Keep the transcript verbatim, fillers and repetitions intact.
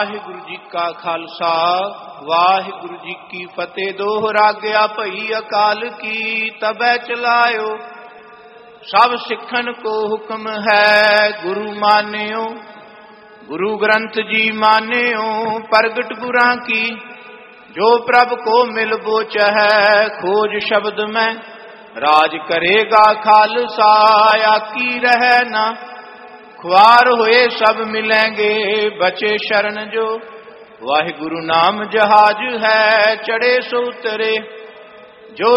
वाहिगुरु जी का खालसा वाहिगुरु जी की फतेह। दोहराग्या भई अकाल की तबै चलायो, सब सिखन को हुक्म है गुरु मान्यो। गुरु ग्रंथ जी मान्यो प्रगट गुरां की, जो प्रभ को मिल बोच है खोज शब्द में। राज करेगा खालसा आकी रहे ना, ख्वार हुए सब मिलेंगे बचे शरण जो। वाहिगुरु नाम जहाज है चढ़े सो उतरे, जो